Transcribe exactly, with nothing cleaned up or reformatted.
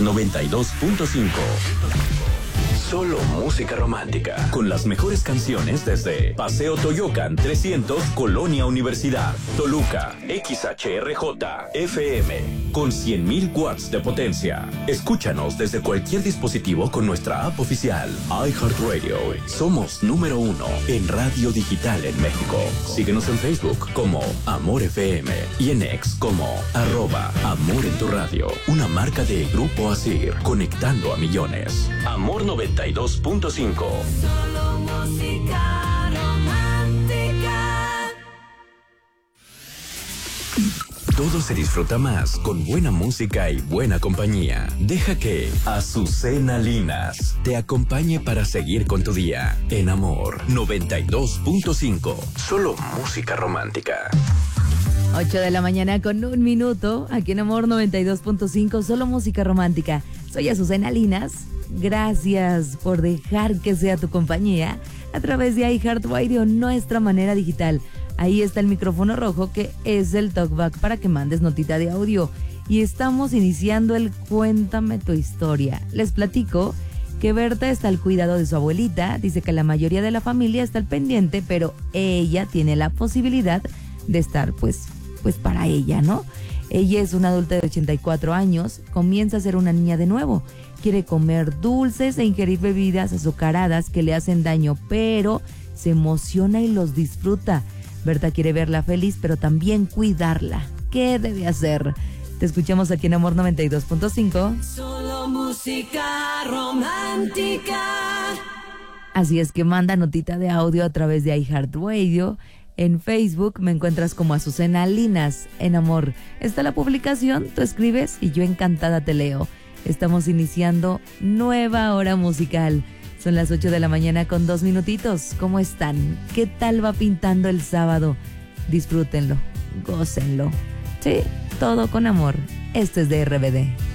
noventa y dos punto cinco. Solo música romántica, con las mejores canciones desde Paseo Toyocan trescientos, Colonia Universidad, Toluca, X H R J, F M, con cien mil watts de potencia. Escúchanos desde cualquier dispositivo con nuestra app oficial, iHeartRadio. Somos número uno en radio digital en México. Síguenos en Facebook como Amor F M y en X como arroba Amor en tu Radio, una marca de Grupo Asir, conectando a millones. Amor noventa y dos punto cinco. Solo música romántica. Todo se disfruta más con buena música y buena compañía. Deja que Azucena Linas te acompañe para seguir con tu día. En Amor noventa y dos punto cinco. Solo música romántica. ocho de la mañana con un minuto. Aquí en Amor noventa y dos punto cinco. Solo música romántica. Soy Azucena Linas. Gracias por dejar que sea tu compañía a través de iHeartRadio, nuestra manera digital. Ahí está el micrófono rojo que es el talkback para que mandes notita de audio. Y estamos iniciando el Cuéntame tu historia. Les platico que Berta está al cuidado de su abuelita. Dice que la mayoría de la familia está al pendiente, pero ella tiene la posibilidad de estar pues, pues para ella, ¿no? Ella es una adulta de ochenta y cuatro años, comienza a ser una niña de nuevo. Quiere comer dulces e ingerir bebidas azucaradas que le hacen daño, pero se emociona y los disfruta. Berta quiere verla feliz, pero también cuidarla. ¿Qué debe hacer? Te escuchamos aquí en Amor noventa y dos punto cinco. Solo música romántica. Así es que manda notita de audio a través de iHeartRadio. En Facebook me encuentras como Azucena Linas. En Amor está la publicación, tú escribes y yo encantada te leo. Estamos iniciando nueva hora musical. Son las ocho de la mañana con dos minutitos. ¿Cómo están? ¿Qué tal va pintando el sábado? Disfrútenlo, gócenlo. Sí, todo con amor. Este es de R B D.